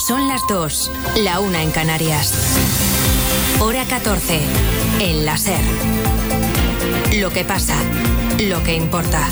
Son las 2, la 1 en Canarias. Hora 14, en la SER. Lo que pasa, lo que importa.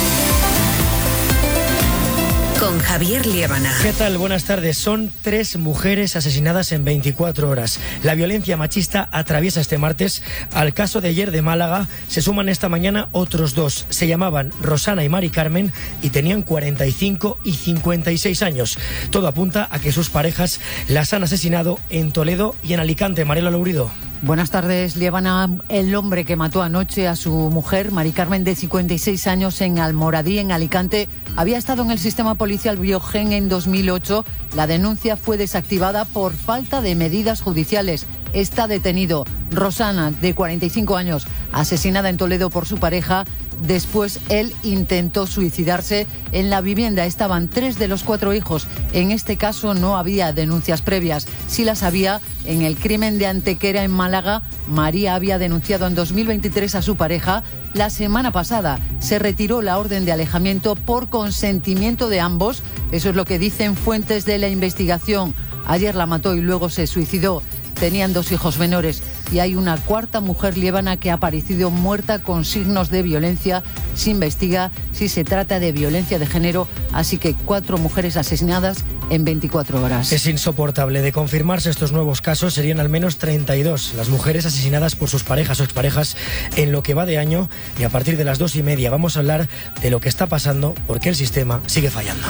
Con Javier Liébana. ¿Qué tal? Buenas tardes. Son 3 mujeres asesinadas en 24 horas. La violencia machista atraviesa este martes. Al caso de ayer de Málaga se suman esta mañana otros 2. Se llamaban Rosana y Mari Carmen y tenían 45 y 56 años. Todo apunta a que sus parejas las han asesinado en Toledo y en Alicante. Mariela Lourido. Buenas tardes, Liébana. El hombre que mató anoche a su mujer, Mari Carmen, de 56 años, en Almoradí, en Alicante, había estado en el sistema policial Biogen en 2008. La denuncia fue desactivada por falta de medidas judiciales. Está detenido. Rosana, de 45 años, asesinada en Toledo por su pareja. Después él intentó suicidarse en la vivienda. Estaban 3 de los 4 hijos. En este caso no había denuncias previas. Sí las había en el crimen de Antequera, en Málaga. María había denunciado en 2023 a su pareja. La semana pasada se retiró la orden de alejamiento por consentimiento de ambos. Eso es lo que dicen fuentes de la investigación. Ayer la mató y luego se suicidó. Tenían 2 hijos menores y hay una 4ª mujer, Liébana, que ha aparecido muerta con signos de violencia. Se investiga si se trata de violencia de género, así que 4 mujeres asesinadas en 24 horas. Es insoportable. De confirmarse estos nuevos casos, serían al menos 32 las mujeres asesinadas por sus parejas o exparejas en lo que va de año, y a partir de las 2:30 vamos a hablar de lo que está pasando, porque el sistema sigue fallando.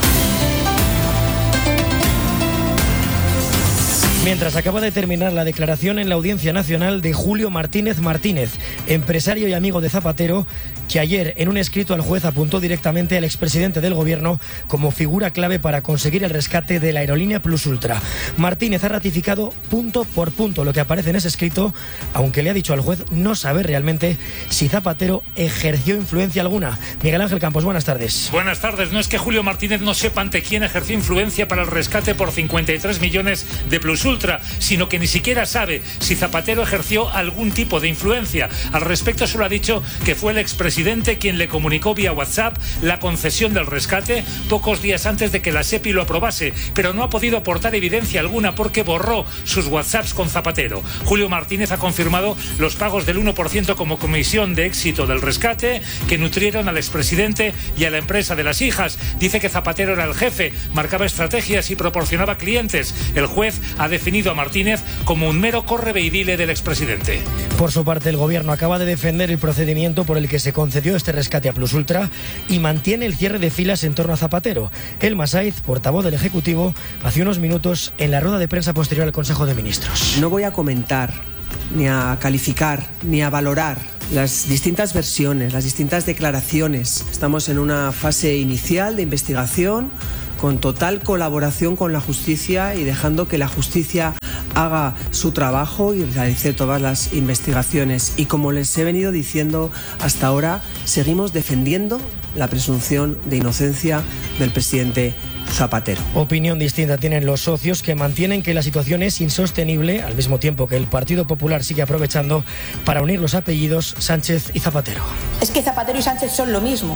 Mientras acaba de terminar la declaración en la Audiencia Nacional de Julio Martínez Martínez, empresario y amigo de Zapatero, que ayer en un escrito al juez apuntó directamente al expresidente del gobierno como figura clave para conseguir el rescate de la aerolínea Plus Ultra. Martínez ha ratificado punto por punto lo que aparece en ese escrito, aunque le ha dicho al juez no saber realmente si Zapatero ejerció influencia alguna. Miguel Ángel Campos, buenas tardes. Buenas tardes. No es que Julio Martínez no sepa ante quién ejerció influencia para el rescate por 53 millones de Plus Ultra, sino que ni siquiera sabe si Zapatero ejerció algún tipo de influencia. Al respecto solo ha dicho que fue el expresidente quien le comunicó vía WhatsApp la concesión del rescate pocos días antes de que la SEPI lo aprobase, pero no ha podido aportar evidencia alguna porque borró sus WhatsApps con Zapatero. Julio Martínez ha confirmado los pagos del 1% como comisión de éxito del rescate que nutrieron al expresidente y a la empresa de las hijas. Dice que Zapatero era el jefe, marcaba estrategias y proporcionaba clientes. El juez ha definido a Martínez como un mero correveidile del expresidente. Por su parte, el gobierno acaba de defender el procedimiento por el que se concedió este rescate a Plus Ultra y mantiene el cierre de filas en torno a Zapatero. Elma Saiz, portavoz del Ejecutivo, hace unos minutos en la rueda de prensa posterior al Consejo de Ministros. No voy a comentar, ni a calificar, ni a valorar las distintas versiones, las distintas declaraciones. Estamos en una fase inicial de investigación con total colaboración con la justicia y dejando que la justicia haga su trabajo y realice todas las investigaciones. Y como les he venido diciendo hasta ahora, seguimos defendiendo la presunción de inocencia del presidente Zapatero. Opinión distinta tienen los socios, que mantienen que la situación es insostenible, al mismo tiempo que el Partido Popular sigue aprovechando para unir los apellidos Sánchez y Zapatero. Es que Zapatero y Sánchez son lo mismo.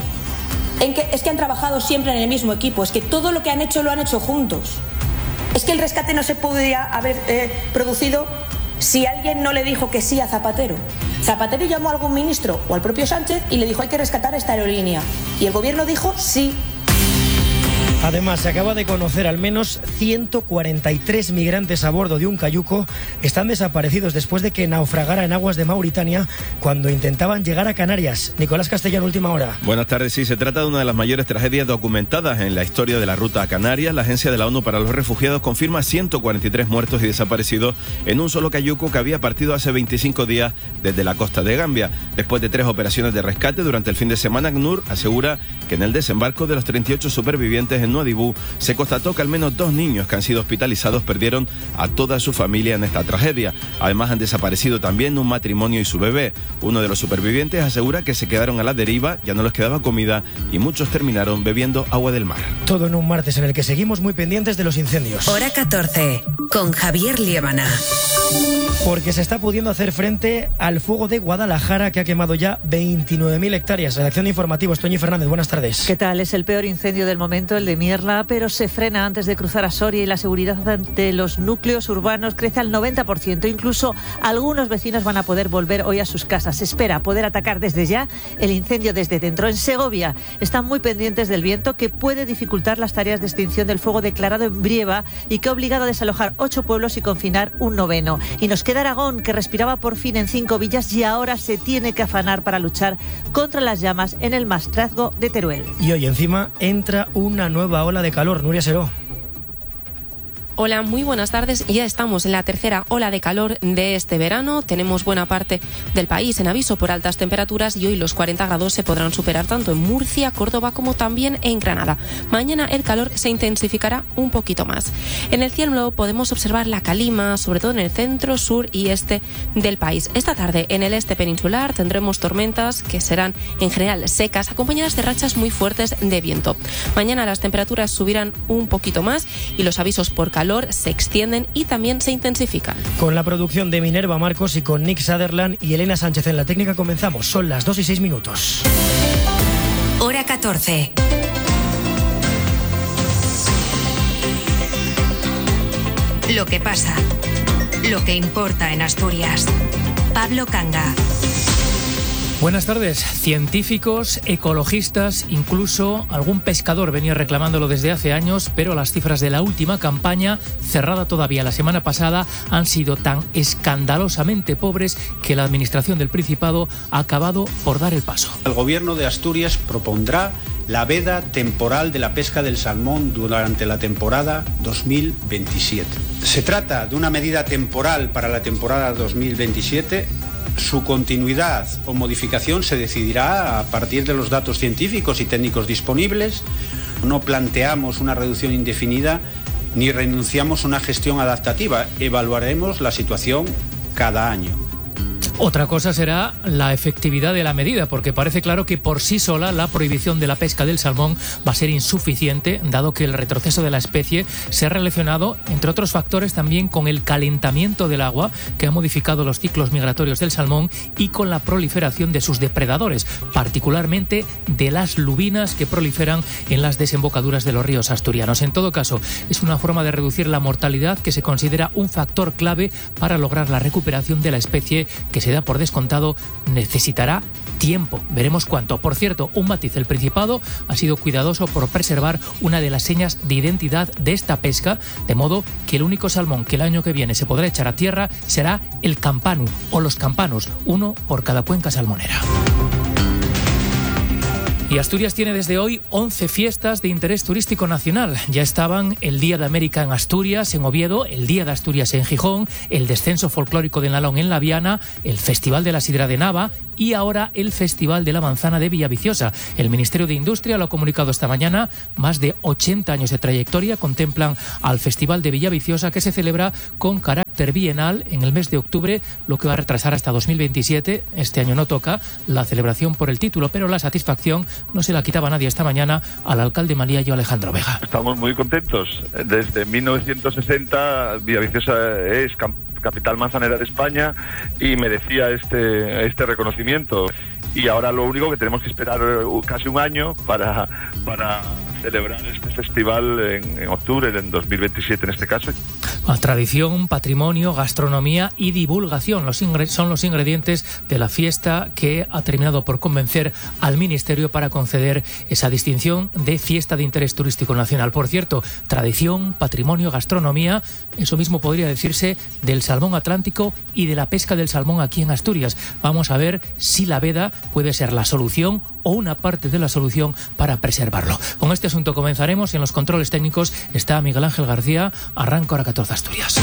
Es que han trabajado siempre en el mismo equipo. Es que todo lo que han hecho lo han hecho juntos. Es que el rescate no se podría haber producido si alguien no le dijo que sí a Zapatero. Zapatero llamó a algún ministro o al propio Sánchez y le dijo: hay que rescatar esta aerolínea. Y el gobierno dijo sí. Además, se acaba de conocer al menos 143 migrantes a bordo de un cayuco están desaparecidos después de que naufragara en aguas de Mauritania cuando intentaban llegar a Canarias. Nicolás Castellano, última hora. Buenas tardes. Sí, se trata de una de las mayores tragedias documentadas en la historia de la ruta a Canarias. La Agencia de la ONU para los Refugiados confirma 143 muertos y desaparecidos en un solo cayuco que había partido hace 25 días desde la costa de Gambia. Después de 3 operaciones de rescate durante el fin de semana, ACNUR asegura que en el desembarco de los 38 supervivientes en Nuadhibou se constató que al menos 2 niños que han sido hospitalizados perdieron a toda su familia en esta tragedia. Además, han desaparecido también un matrimonio y su bebé. Uno de los supervivientes asegura que se quedaron a la deriva, ya no les quedaba comida y muchos terminaron bebiendo agua del mar. Todo en un martes en el que seguimos muy pendientes de los incendios. Hora 14, con Javier Liébana. Porque se está pudiendo hacer frente al fuego de Guadalajara, que ha quemado ya 29.000 hectáreas. Redacción de informativos, Toñi Fernández, buenas tardes. ¿Qué tal? Es el peor incendio del momento, el de Mierla, pero se frena antes de cruzar a Soria y la seguridad ante los núcleos urbanos crece al 90%. Incluso algunos vecinos van a poder volver hoy a sus casas. Se espera poder atacar desde ya el incendio desde dentro. En Segovia están muy pendientes del viento, que puede dificultar las tareas de extinción del fuego declarado en Brieva y que ha obligado a desalojar 8 pueblos y confinar un 9º. Y nos queda Aragón, que respiraba por fin en 5 villas y ahora se tiene que afanar para luchar contra las llamas en el maestrazgo de Teruel. Y hoy encima entra una nueva ola de calor. Nuria Seró. Hola, muy buenas tardes. Ya estamos en la tercera ola de calor de este verano. Tenemos buena parte del país en aviso por altas temperaturas y hoy los 40 grados se podrán superar tanto en Murcia, Córdoba como también en Granada. Mañana el calor se intensificará un poquito más. En el cielo podemos observar la calima, sobre todo en el centro, sur y este del país. Esta tarde en el este peninsular tendremos tormentas que serán en general secas, acompañadas de rachas muy fuertes de viento. Mañana las temperaturas subirán un poquito más y los avisos por calor se extienden y también se intensifican. Con la producción de Minerva Marcos y con Nick Sutherland y Elena Sánchez en la técnica comenzamos. Son las 2:06. Hora 14. Lo que pasa, lo que importa en Asturias. Pablo Canga. Buenas tardes. Científicos, ecologistas, incluso algún pescador venía reclamándolo desde hace años, pero las cifras de la última campaña, cerrada todavía la semana pasada, han sido tan escandalosamente pobres que la Administración del Principado ha acabado por dar el paso. El Gobierno de Asturias propondrá la veda temporal de la pesca del salmón durante la temporada 2027. Se trata de una medida temporal para la temporada 2027. Su continuidad o modificación se decidirá a partir de los datos científicos y técnicos disponibles. No planteamos una reducción indefinida ni renunciamos a una gestión adaptativa. Evaluaremos la situación cada año. Otra cosa será la efectividad de la medida, porque parece claro que por sí sola la prohibición de la pesca del salmón va a ser insuficiente, dado que el retroceso de la especie se ha relacionado, entre otros factores, también con el calentamiento del agua, que ha modificado los ciclos migratorios del salmón, y con la proliferación de sus depredadores, particularmente de las lubinas que proliferan en las desembocaduras de los ríos asturianos. En todo caso, es una forma de reducir la mortalidad que se considera un factor clave para lograr la recuperación de la especie, que se da por descontado necesitará tiempo. Veremos cuánto. Por cierto, un matiz: el Principado ha sido cuidadoso por preservar una de las señas de identidad de esta pesca, de modo que el único salmón que el año que viene se podrá echar a tierra será el campanu o los campanos, uno por cada cuenca salmonera. Y Asturias tiene desde hoy 11 fiestas de interés turístico nacional. Ya estaban el Día de América en Asturias, en Oviedo, el Día de Asturias en Gijón, el Descenso Folclórico de Nalón en La Viana, el Festival de la Sidra de Nava y ahora el Festival de la Manzana de Villaviciosa. El Ministerio de Industria lo ha comunicado esta mañana. Más de 80 años de trayectoria contemplan al Festival de Villaviciosa, que se celebra con carácter bienal en el mes de octubre, lo que va a retrasar hasta 2027. Este año no toca la celebración por el título, pero la satisfacción no se la quitaba nadie esta mañana al alcalde Maliayo, Alejandro Vega. Estamos muy contentos. Desde 1960 Villaviciosa es capital manzanera de España y merecía este reconocimiento. Y ahora lo único que tenemos que esperar casi un año para celebrar este festival en octubre, en 2027 en este caso. Tradición, patrimonio, gastronomía y divulgación son los ingredientes de la fiesta que ha terminado por convencer al Ministerio para conceder esa distinción de fiesta de interés turístico nacional. Por cierto, tradición, patrimonio, gastronomía, eso mismo podría decirse del salmón atlántico y de la pesca del salmón aquí en Asturias. Vamos a ver si la veda puede ser la solución o una parte de la solución para preservarlo. Con este asunto comenzaremos. En los controles técnicos está Miguel Ángel García. Arranca Hora 14 Asturias.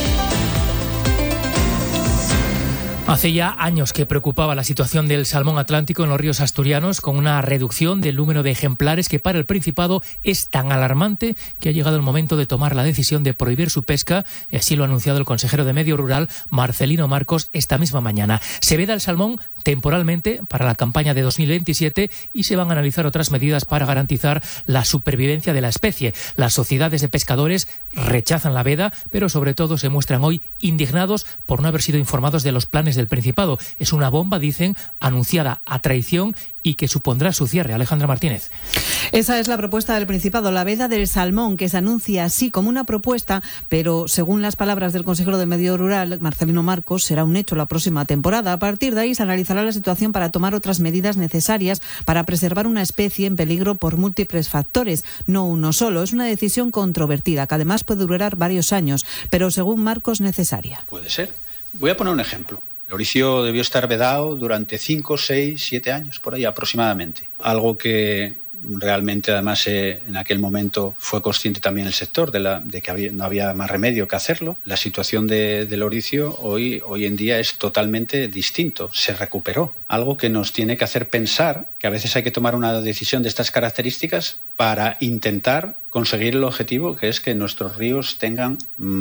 Hace ya años que preocupaba la situación del salmón atlántico en los ríos asturianos, con una reducción del número de ejemplares que para el Principado es tan alarmante que ha llegado el momento de tomar la decisión de prohibir su pesca. Así lo ha anunciado el consejero de Medio Rural, Marcelino Marcos, esta misma mañana. Se veda el salmón temporalmente para la campaña de 2027 y se van a analizar otras medidas para garantizar la supervivencia de la especie. Las sociedades de pescadores rechazan la veda, pero sobre todo se muestran hoy indignados por no haber sido informados de los planes del Principado. Es una bomba, dicen, anunciada a traición y que supondrá su cierre. Alejandra Martínez. Esa es la propuesta del Principado, la veda del salmón, que se anuncia así como una propuesta, pero según las palabras del consejero de Medio Rural, Marcelino Marcos, será un hecho la próxima temporada. A partir de ahí se analizará la situación para tomar otras medidas necesarias para preservar una especie en peligro por múltiples factores, no uno solo. Es una decisión controvertida, que además puede durar varios años, pero según Marcos, necesaria. Puede ser. Voy a poner un ejemplo. El oricio debió estar vedado durante 5, 6, 7 años, por ahí aproximadamente. Algo que realmente, además, en aquel momento fue consciente también el sector de que no había más remedio que hacerlo. La situación del oricio hoy en día es totalmente distinto. Se recuperó. Algo que nos tiene que hacer pensar que a veces hay que tomar una decisión de estas características para intentar conseguir el objetivo, que es que nuestros ríos tengan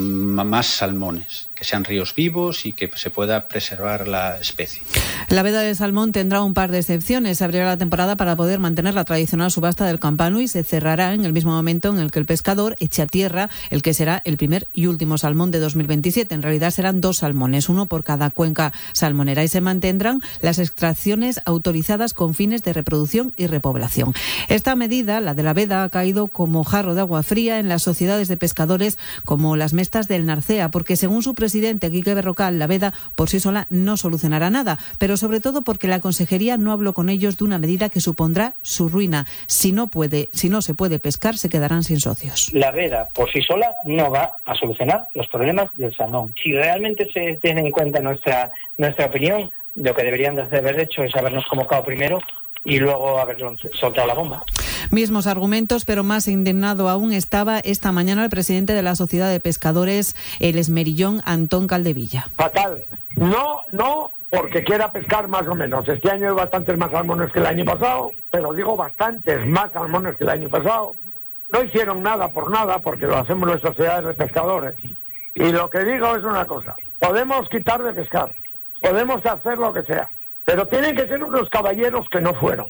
más salmones, que sean ríos vivos y que se pueda preservar la especie. La veda del salmón tendrá un par de excepciones. Se abrirá la temporada para poder mantener la tradicional subasta del campano y se cerrará en el mismo momento en el que el pescador eche a tierra el que será el primer y último salmón de 2027. En realidad serán 2 salmones, uno por cada cuenca salmonera, y se mantendrán las extracciones autorizadas con fines de reproducción y repoblación. Esta medida, la de la veda, ha caído como jarro de agua fría en las sociedades de pescadores como las Mestas del Narcea, porque según su presidente, Quique Berrocal, la veda por sí sola no solucionará nada, pero sobre todo porque la consejería no habló con ellos de una medida que supondrá su ruina. Si no se puede pescar, se quedarán sin socios. La veda por sí sola no va a solucionar los problemas del salmón. Si realmente se tiene en cuenta nuestra opinión, lo que deberían de haber hecho es habernos convocado primero y luego haber soltado la bomba. Mismos argumentos, pero más indignado aún estaba esta mañana el presidente de la Sociedad de Pescadores, el Esmerillón, Antón Caldevilla. Fatal. No, porque quiera pescar más o menos. Este año hay bastantes más salmones que el año pasado, pero digo bastantes más salmones que el año pasado. No hicieron nada por nada, porque lo hacemos las sociedades de pescadores. Y lo que digo es una cosa: podemos quitar de pescar, podemos hacer lo que sea, pero tienen que ser unos caballeros que no fueron.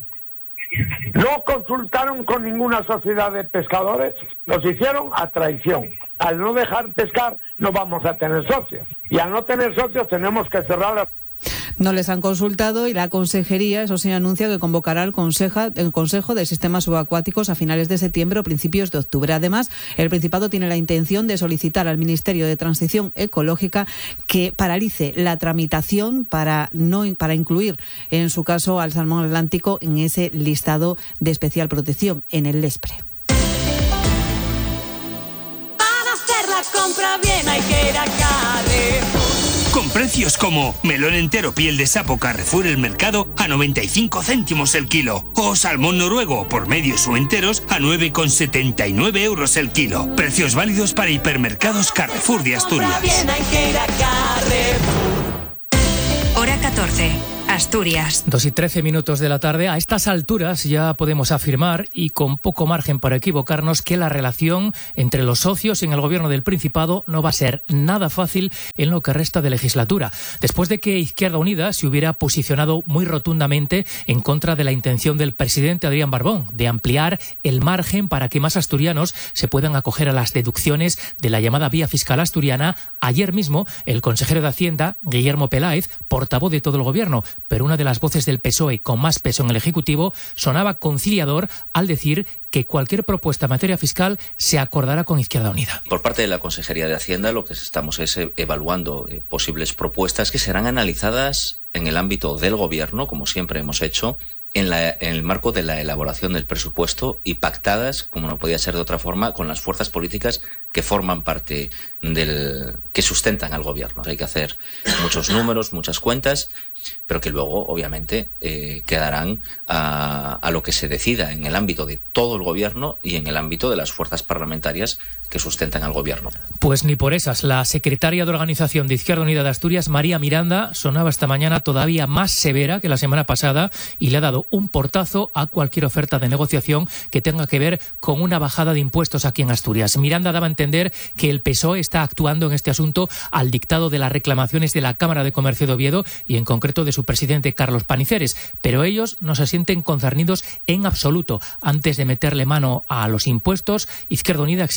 No consultaron con ninguna sociedad de pescadores, los hicieron a traición. Al no dejar pescar no vamos a tener socios, y al no tener socios tenemos que cerrar las... No les han consultado y la consejería, eso sí, anuncia que convocará el Consejo de Sistemas Subacuáticos a finales de septiembre o principios de octubre. Además, el Principado tiene la intención de solicitar al Ministerio de Transición Ecológica que paralice la tramitación para incluir, en su caso, al salmón atlántico en ese listado de especial protección, en el Lespre. Para hacer la compra bien hay que ir a Carrefour. Con precios como melón entero piel de sapo Carrefour El Mercado a 95 céntimos el kilo, o salmón noruego por medios o enteros a 9,79 euros el kilo. Precios válidos para hipermercados Carrefour de Asturias. Hora 14. Asturias. 2:13 de la tarde. A estas alturas ya podemos afirmar, y con poco margen para equivocarnos, que la relación entre los socios en el gobierno del Principado no va a ser nada fácil en lo que resta de legislatura. Después de que Izquierda Unida se hubiera posicionado muy rotundamente en contra de la intención del presidente Adrián Barbón de ampliar el margen para que más asturianos se puedan acoger a las deducciones de la llamada vía fiscal asturiana, ayer mismo el consejero de Hacienda, Guillermo Peláez, portavoz de todo el gobierno, pero una de las voces del PSOE con más peso en el Ejecutivo, sonaba conciliador al decir que cualquier propuesta en materia fiscal se acordará con Izquierda Unida. Por parte de la Consejería de Hacienda lo que estamos es evaluando posibles propuestas que serán analizadas en el ámbito del Gobierno, como siempre hemos hecho, en el marco de la elaboración del presupuesto y pactadas, como no podía ser de otra forma, con las fuerzas políticas que forman parte que sustentan al gobierno. Hay que hacer muchos números, muchas cuentas, pero que luego, obviamente, quedarán a lo que se decida en el ámbito de todo el gobierno y en el ámbito de las fuerzas parlamentarias que sustentan al gobierno. Pues ni por esas. La secretaria de Organización de Izquierda Unida de Asturias, María Miranda, sonaba esta mañana todavía más severa que la semana pasada y le ha dado un portazo a cualquier oferta de negociación que tenga que ver con una bajada de impuestos aquí en Asturias. Miranda daba a entender que el PSOE está actuando en este asunto al dictado de las reclamaciones de la Cámara de Comercio de Oviedo y en concreto de su presidente Carlos Paniceres, pero ellos no se sienten concernidos en absoluto. Antes de meterle mano a los impuestos, Izquierda Unida exige a los socialistas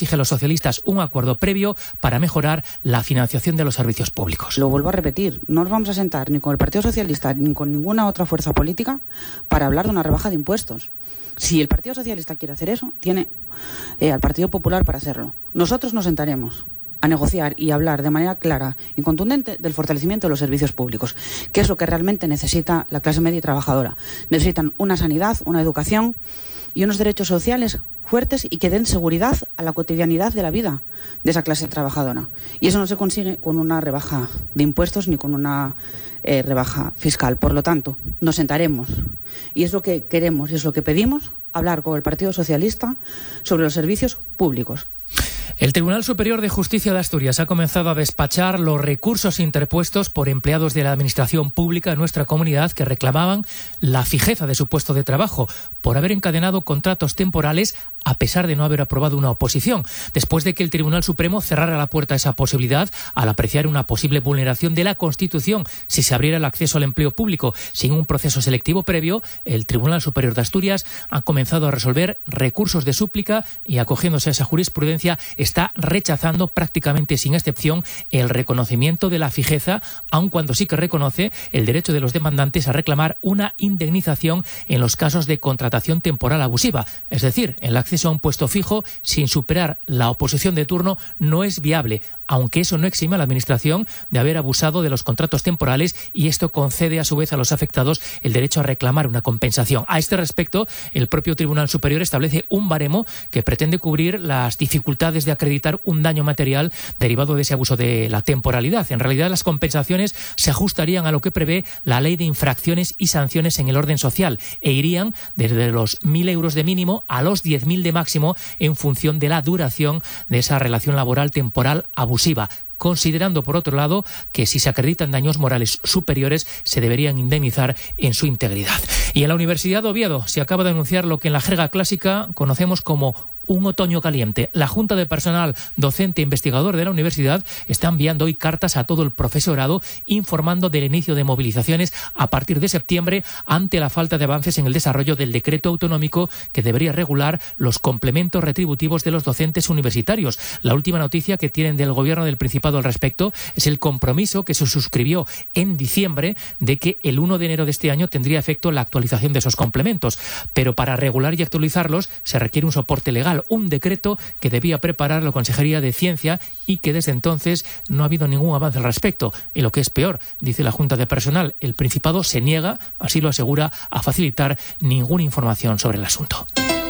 socialistas un acuerdo previo para mejorar la financiación de los servicios públicos. Lo vuelvo a repetir, no nos vamos a sentar ni con el Partido Socialista ni con ninguna otra fuerza política para hablar de una rebaja de impuestos. Si el Partido Socialista quiere hacer eso, tiene al Partido Popular para hacerlo. Nosotros nos sentaremos a negociar y hablar de manera clara y contundente del fortalecimiento de los servicios públicos, que es lo que realmente necesita la clase media y trabajadora. Necesitan una sanidad, una educación y unos derechos sociales fuertes y que den seguridad a la cotidianidad de la vida de esa clase trabajadora. Y eso no se consigue con una rebaja de impuestos ni con una rebaja fiscal. Por lo tanto, nos sentaremos, y es lo que queremos y es lo que pedimos, hablar con el Partido Socialista sobre los servicios públicos. El Tribunal Superior de Justicia de Asturias ha comenzado a despachar los recursos interpuestos por empleados de la Administración Pública de nuestra comunidad que reclamaban la fijeza de su puesto de trabajo por haber encadenado contratos temporales a pesar de no haber aprobado una oposición, después de que el Tribunal Supremo cerrara la puerta a esa posibilidad al apreciar una posible vulneración de la Constitución si se abriera el acceso al empleo público sin un proceso selectivo previo. El Tribunal Superior de Asturias ha comenzado a resolver recursos de súplica y, acogiéndose a esa jurisprudencia, está rechazando prácticamente sin excepción el reconocimiento de la fijeza, aun cuando sí que reconoce el derecho de los demandantes a reclamar una indemnización en los casos de contratación temporal abusiva. Es decir, el acceso a un puesto fijo sin superar la oposición de turno no es viable, aunque eso no exime a la Administración de haber abusado de los contratos temporales, y esto concede a su vez a los afectados el derecho a reclamar una compensación. A este respecto, el propio Tribunal Superior establece un baremo que pretende cubrir las dificultades de acreditar un daño material derivado de ese abuso de la temporalidad. En realidad, las compensaciones se ajustarían a lo que prevé la Ley de Infracciones y Sanciones en el Orden Social e irían desde los 1.000 euros de mínimo a los 10.000 de máximo en función de la duración de esa relación laboral temporal abusiva, considerando, por otro lado, que si se acreditan daños morales superiores se deberían indemnizar en su integridad. Y en la Universidad de Oviedo se acaba de anunciar lo que en la jerga clásica conocemos como un otoño caliente. La Junta de Personal Docente e Investigador de la universidad está enviando hoy cartas a todo el profesorado informando del inicio de movilizaciones a partir de septiembre ante la falta de avances en el desarrollo del decreto autonómico que debería regular los complementos retributivos de los docentes universitarios. La última noticia que tienen del Gobierno del Principado al respecto es el compromiso que se suscribió en diciembre de que el 1 de enero de este año tendría efecto la actualización de esos complementos. Pero para regular y actualizarlos se requiere un soporte legal, un decreto que debía preparar la Consejería de Ciencia y que desde entonces no ha habido ningún avance al respecto. Y lo que es peor, dice la Junta de Personal, el Principado se niega, así lo asegura, a facilitar ninguna información sobre el asunto.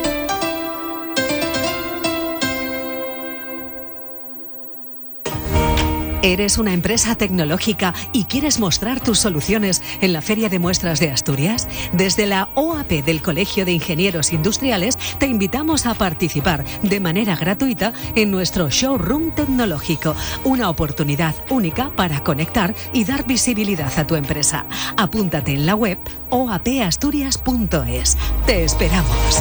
¿Eres una empresa tecnológica y quieres mostrar tus soluciones en la Feria de Muestras de Asturias? Desde la OAP del Colegio de Ingenieros Industriales te invitamos a participar de manera gratuita en nuestro showroom tecnológico, una oportunidad única para conectar y dar visibilidad a tu empresa. Apúntate en la web oapasturias.es. Te esperamos.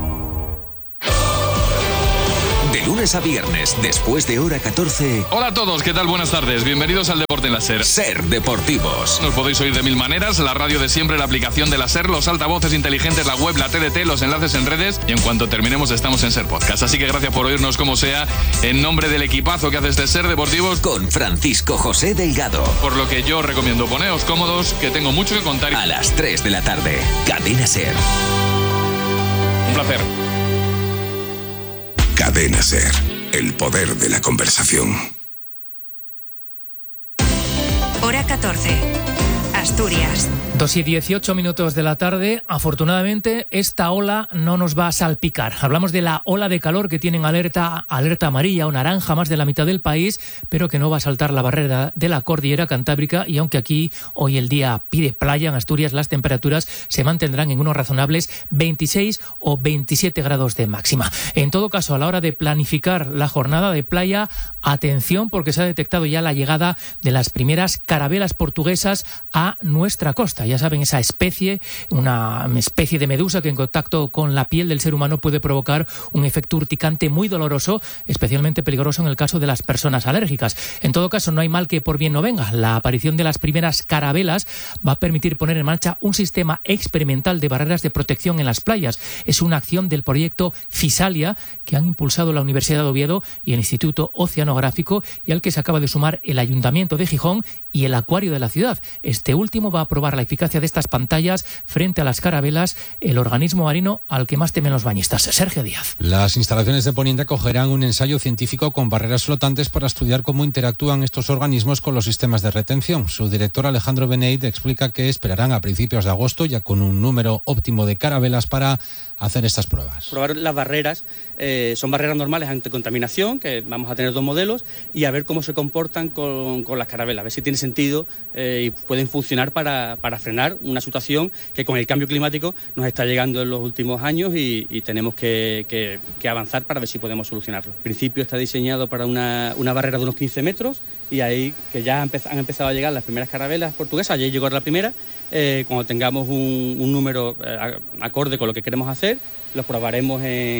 De lunes a viernes, después de hora 14. Hola a todos, ¿qué tal? Buenas tardes. Bienvenidos al Deporte en la SER. SER Deportivos. Nos podéis oír de mil maneras: la radio de siempre, la aplicación de la SER, los altavoces inteligentes, la web, la TDT, los enlaces en redes, y en cuanto terminemos estamos en SER Podcast. Así que gracias por oírnos como sea, en nombre del equipazo que hace este SER Deportivos, con Francisco José Delgado. Por lo que yo os recomiendo poneos cómodos, que tengo mucho que contar. A las 3 de la tarde, Cadena SER. Un placer. Cadena SER, el poder de la conversación. Hora 14. Asturias. 2:18 de la tarde. Afortunadamente, esta ola no nos va a salpicar. Hablamos de la ola de calor que tienen alerta amarilla o naranja más de la mitad del país, pero que no va a saltar la barrera de la cordillera cantábrica. Y aunque aquí hoy el día pide playa, en Asturias las temperaturas se mantendrán en unos razonables 26 o 27 grados de máxima. En todo caso, a la hora de planificar la jornada de playa, atención, porque se ha detectado ya la llegada de las primeras carabelas portuguesas a nuestra costa. medusa. Ya saben, esa especie, una especie de medusa que en contacto con la piel del ser humano puede provocar un efecto urticante muy doloroso, especialmente peligroso en el caso de las personas alérgicas. En todo caso, no hay mal que por bien no venga. La aparición de las primeras carabelas va a permitir poner en marcha un sistema experimental de barreras de protección en las playas. Es una acción del proyecto Fisalia que han impulsado la Universidad de Oviedo y el Instituto Oceanográfico, y al que se acaba de sumar el Ayuntamiento de Gijón y el Acuario de la ciudad. Este último va a probar la eficacia de estas pantallas frente a las carabelas, el organismo marino al que más temen los bañistas. Sergio Díaz. Las instalaciones de Poniente acogerán un ensayo científico con barreras flotantes para estudiar cómo interactúan estos organismos con los sistemas de retención. Su director Alejandro Beneid explica que esperarán a principios de agosto, ya con un número óptimo de carabelas, para hacer estas pruebas. Probar las barreras, son barreras normales ante contaminación, que vamos a tener 2 modelos, y a ver cómo se comportan con las carabelas, a ver si tiene sentido y pueden funcionar para frenar una situación que con el cambio climático nos está llegando en los últimos años y tenemos que avanzar para ver si podemos solucionarlo. En principio está diseñado para una barrera de unos 15 metros y ahí que ya han empezado a llegar las primeras carabelas portuguesas, ayer llegó la primera. Cuando tengamos un número acorde con lo que queremos hacer, los probaremos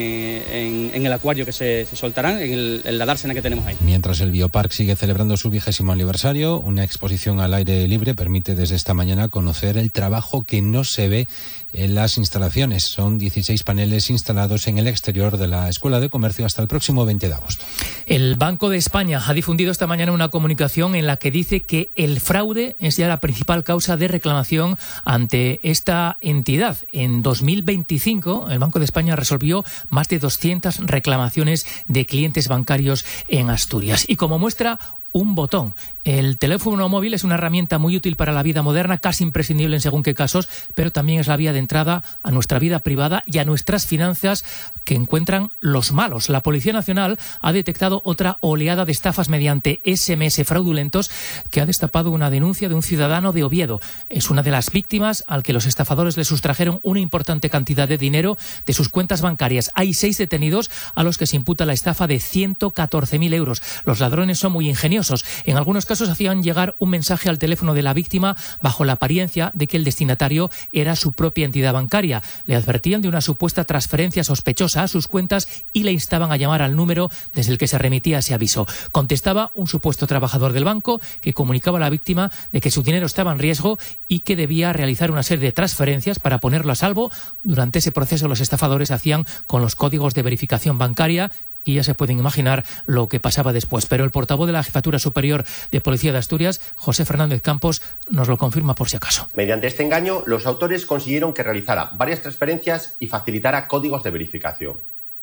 en el acuario que se soltarán, en la dársena que tenemos ahí. Mientras el Bioparc sigue celebrando su 20º aniversario, una exposición al aire libre permite desde esta mañana conocer el trabajo que no se ve en las instalaciones. Son 16 paneles instalados en el exterior de la Escuela de Comercio hasta el próximo 20 de agosto. El Banco de España ha difundido esta mañana una comunicación en la que dice que el fraude es ya la principal causa de reclamación ante esta entidad. En 2025, el Banco de España resolvió más de 200 reclamaciones de clientes bancarios en Asturias. Y como muestra, un botón. El teléfono móvil es una herramienta muy útil para la vida moderna, casi imprescindible en según qué casos, pero también es la vía de entrada a nuestra vida privada y a nuestras finanzas que encuentran los malos. La Policía Nacional ha detectado otra oleada de estafas mediante SMS fraudulentos que ha destapado una denuncia de un ciudadano de Oviedo. Es una de las víctimas al que los estafadores le sustrajeron una importante cantidad de dinero de sus cuentas bancarias. Hay 6 detenidos a los que se imputa la estafa de 114.000 euros. Los ladrones son muy ingeniosos. En algunos casos hacían llegar un mensaje al teléfono de la víctima bajo la apariencia de que el destinatario era su propia entidad bancaria. Le advertían de una supuesta transferencia sospechosa a sus cuentas y le instaban a llamar al número desde el que se remitía ese aviso. Contestaba un supuesto trabajador del banco que comunicaba a la víctima de que su dinero estaba en riesgo y que debía realizar una serie de transferencias para ponerlo a salvo. Durante ese proceso los estafadores hacían con los códigos de verificación bancaria y ya se pueden imaginar lo que pasaba después. Pero el portavoz de la Jefatura Superior de Policía de Asturias, José Fernández Campos, nos lo confirma por si acaso. Mediante este engaño, los autores consiguieron que realizara varias transferencias y facilitara códigos de verificación.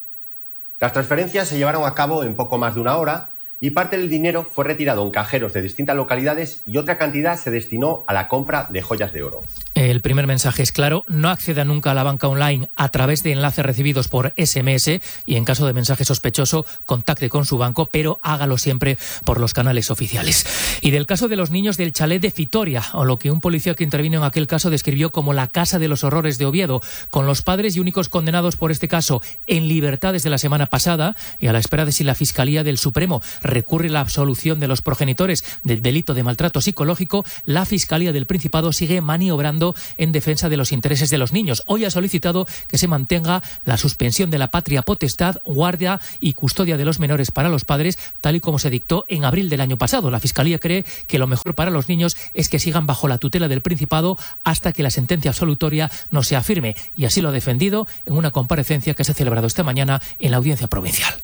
Las transferencias se llevaron a cabo en poco más de una hora y parte del dinero fue retirado en cajeros de distintas localidades y otra cantidad se destinó a la compra de joyas de oro. El primer mensaje es claro: no acceda nunca a la banca online a través de enlaces recibidos por SMS y en caso de mensaje sospechoso contacte con su banco, pero hágalo siempre por los canales oficiales. Y del caso de los niños del chalet de Fitoria, o lo que un policía que intervino en aquel caso describió como la casa de los horrores de Oviedo, con los padres y únicos condenados por este caso en libertad desde la semana pasada y a la espera de si la Fiscalía del Supremo recurre la absolución de los progenitores del delito de maltrato psicológico, la Fiscalía del Principado sigue maniobrando en defensa de los intereses de los niños. Hoy ha solicitado que se mantenga la suspensión de la patria potestad, guardia y custodia de los menores para los padres, tal y como se dictó en abril del año pasado. La Fiscalía cree que lo mejor para los niños es que sigan bajo la tutela del Principado hasta que la sentencia absolutoria no sea firme, y así lo ha defendido en una comparecencia que se ha celebrado esta mañana en la Audiencia Provincial.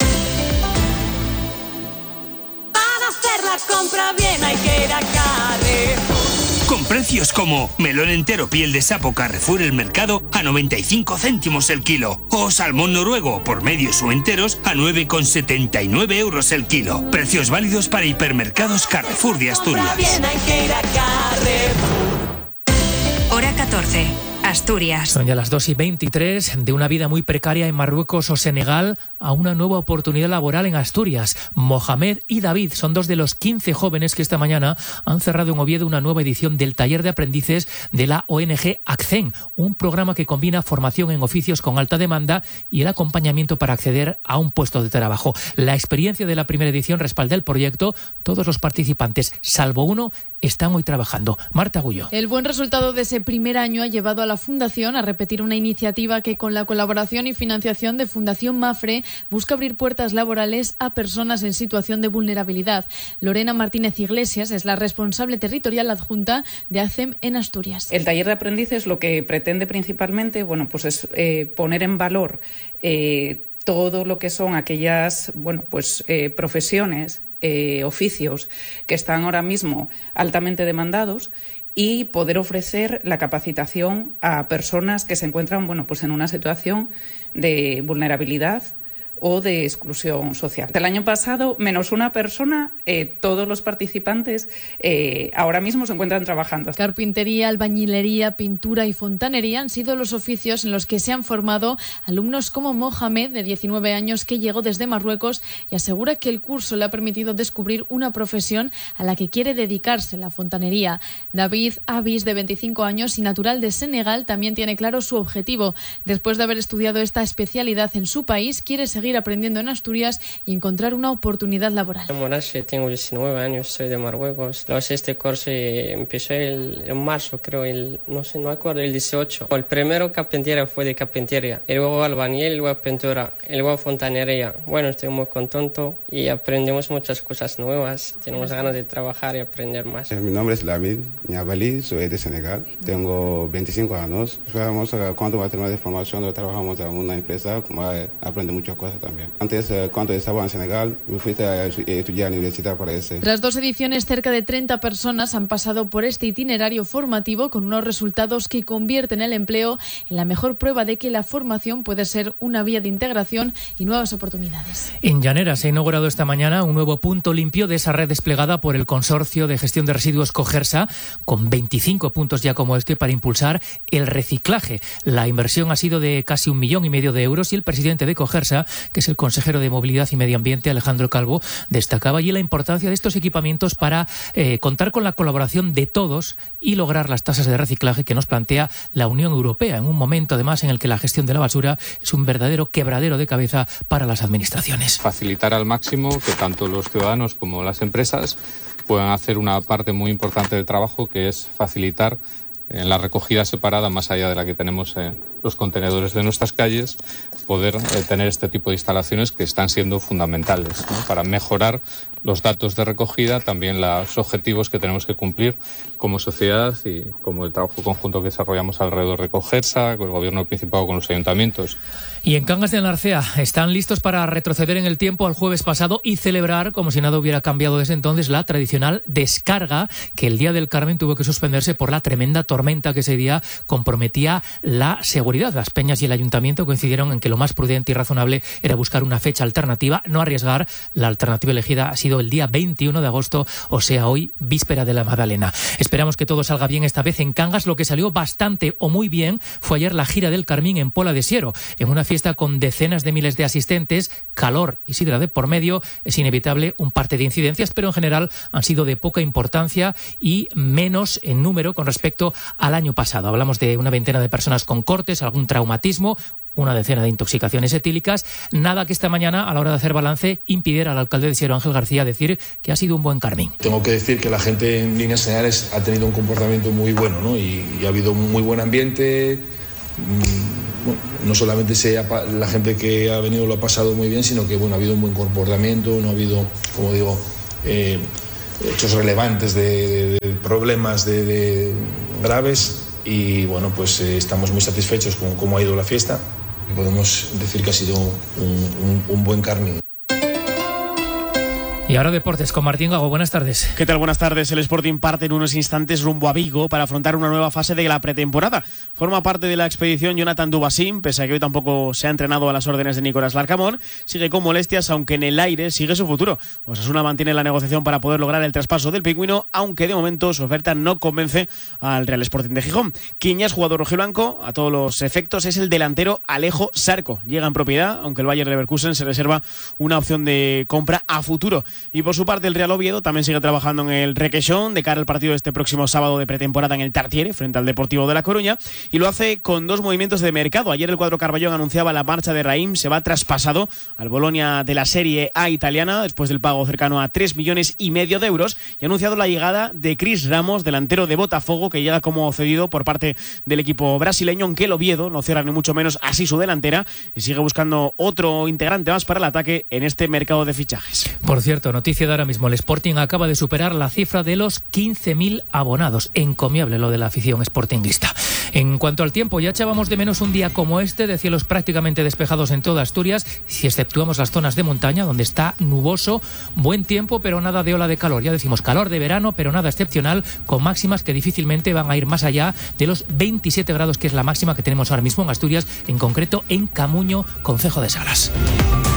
Para hacer la compra bien hay que ir a Carrefour. Con precios como melón entero piel de sapo Carrefour El Mercado a 95 céntimos el kilo o salmón noruego por medios o enteros a 9,79 euros el kilo. Precios válidos para hipermercados Carrefour de Asturias. Compra bien hay que ir a Carrefour. Hora 14. Asturias. Son ya las 2:23, de una vida muy precaria en Marruecos o Senegal a una nueva oportunidad laboral en Asturias. Mohamed y David son 2 de los 15 jóvenes que esta mañana han cerrado en Oviedo una nueva edición del taller de aprendices de la ONG ACCEN, un programa que combina formación en oficios con alta demanda y el acompañamiento para acceder a un puesto de trabajo. La experiencia de la primera edición respalda el proyecto. Todos los participantes, salvo uno, están hoy trabajando. Marta Gullo. El buen resultado de ese primer año ha llevado a la Fundación a repetir una iniciativa que, con la colaboración y financiación de Fundación Mafre, busca abrir puertas laborales a personas en situación de vulnerabilidad. Lorena Martínez Iglesias es la responsable territorial adjunta de ACCEN en Asturias. El taller de aprendices lo que pretende principalmente, pues es poner en valor todo lo que son aquellas, profesiones, oficios que están ahora mismo altamente demandados, y poder ofrecer la capacitación a personas que se encuentran en una situación de vulnerabilidad o de exclusión social. El año pasado, menos una persona, todos los participantes ahora mismo se encuentran trabajando. Carpintería, albañilería, pintura y fontanería han sido los oficios en los que se han formado alumnos como Mohamed, de 19 años, que llegó desde Marruecos y asegura que el curso le ha permitido descubrir una profesión a la que quiere dedicarse, la fontanería. David Avis, de 25 años y natural de Senegal, también tiene claro su objetivo. Después de haber estudiado esta especialidad en su país, quiere seguir aprendiendo en Asturias y encontrar una oportunidad laboral. Tengo 19 años, soy de Marruecos. Este curso empezó en marzo, creo, no me acuerdo, el 18. El primero carpintería fue de carpintería, y luego albañil, y luego pintura, y luego fontanería. Estoy muy contento y aprendemos muchas cosas nuevas. Tenemos ganas de trabajar y aprender más. Mi nombre es Lamid Niabali, soy de Senegal. Tengo 25 años. Cuando va a terminar de formación, trabajamos en una empresa, aprendo muchas cosas también. Antes, cuando estaba en Senegal, me fui a estudiar a la universidad para ese. Tras 2 ediciones, cerca de 30 personas han pasado por este itinerario formativo con unos resultados que convierten el empleo en la mejor prueba de que la formación puede ser una vía de integración y nuevas oportunidades. En Llanera se ha inaugurado esta mañana un nuevo punto limpio de esa red desplegada por el Consorcio de Gestión de Residuos Cogersa, con 25 puntos ya como este para impulsar el reciclaje. La inversión ha sido de casi 1,5 millones de euros y el presidente de Cogersa, que es el consejero de Movilidad y Medio Ambiente, Alejandro Calvo, destacaba allí la importancia de estos equipamientos para contar con la colaboración de todos y lograr las tasas de reciclaje que nos plantea la Unión Europea, en un momento además en el que la gestión de la basura es un verdadero quebradero de cabeza para las administraciones. Facilitar al máximo que tanto los ciudadanos como las empresas puedan hacer una parte muy importante del trabajo, que es facilitar en la recogida separada, más allá de la que tenemos en los contenedores de nuestras calles, poder tener este tipo de instalaciones que están siendo fundamentales, ¿no?, para mejorar los datos de recogida, también los objetivos que tenemos que cumplir como sociedad y como el trabajo conjunto que desarrollamos alrededor de Cogersa, con el Gobierno del Principado, con los ayuntamientos. Y en Cangas de Narcea están listos para retroceder en el tiempo al jueves pasado y celebrar, como si nada hubiera cambiado desde entonces, la tradicional descarga que el día del Carmen tuvo que suspenderse por la tremenda tormenta que ese día comprometía la seguridad. Las peñas y el ayuntamiento coincidieron en que lo más prudente y razonable era buscar una fecha alternativa, no arriesgar. La alternativa elegida ha sido el día 21 de agosto, o sea, hoy, víspera de la Magdalena. Esperamos que todo salga bien esta vez en Cangas. Lo que salió bastante o muy bien fue ayer la gira del Carmín en Pola de Siero, en una fiesta con decenas de miles de asistentes, calor y sidra de por medio. Es inevitable un parte de incidencias, pero en general han sido de poca importancia y menos en número con respecto al año pasado. Hablamos de una veintena de personas con cortes, algún traumatismo, una decena de intoxicaciones etílicas. Nada que esta mañana, a la hora de hacer balance, impidiera al alcalde de Siero, Ángel García, decir que ha sido un buen Carmín. Tengo que decir que la gente, en líneas generales, ha tenido un comportamiento muy bueno, ¿no? Y ha habido un muy buen ambiente. No solamente la gente que ha venido lo ha pasado muy bien, sino que ha habido un buen comportamiento, no ha habido, como digo, hechos relevantes de problemas de graves, y estamos muy satisfechos con cómo ha ido la fiesta. Podemos decir que ha sido un buen Carmín. Y ahora deportes con Martín Gago. Buenas tardes. ¿Qué tal? Buenas tardes. El Sporting parte en unos instantes rumbo a Vigo para afrontar una nueva fase de la pretemporada. Forma parte de la expedición Jonathan Dubasín, pese a que hoy tampoco se ha entrenado a las órdenes de Nicolás Larcamón. Sigue con molestias, aunque en el aire sigue su futuro. Osasuna mantiene la negociación para poder lograr el traspaso del pingüino, aunque de momento su oferta no convence al Real Sporting de Gijón. Quien ya es jugador rojiblanco, a todos los efectos, es el delantero Alejo Sarco. Llega en propiedad, aunque el Bayer Leverkusen se reserva una opción de compra a futuro. Y por su parte el Real Oviedo también sigue trabajando en el Requesón de cara al partido de este próximo sábado de pretemporada en el Tartiere frente al Deportivo de La Coruña, y lo hace con dos movimientos de mercado. Ayer el cuadro Carballón anunciaba la marcha de Raim, se va traspasado al Bolonia de la Serie A italiana después del pago cercano a 3,5 millones de euros, y ha anunciado la llegada de Cris Ramos, delantero de Botafogo, que llega como cedido por parte del equipo brasileño, aunque el Oviedo no cierra ni mucho menos así su delantera y sigue buscando otro integrante más para el ataque en este mercado de fichajes. Por cierto, noticia de ahora mismo, el Sporting acaba de superar la cifra de los 15.000 abonados. Encomiable lo de la afición sportinguista. En cuanto al tiempo, ya echábamos de menos un día como este, de cielos prácticamente despejados en toda Asturias, si exceptuamos las zonas de montaña donde está nuboso. Buen tiempo, pero nada de ola de calor. Ya decimos calor de verano, pero nada excepcional, con máximas que difícilmente van a ir más allá de los 27 grados, que es la máxima que tenemos ahora mismo en Asturias, en concreto en Camuño, concejo de Salas.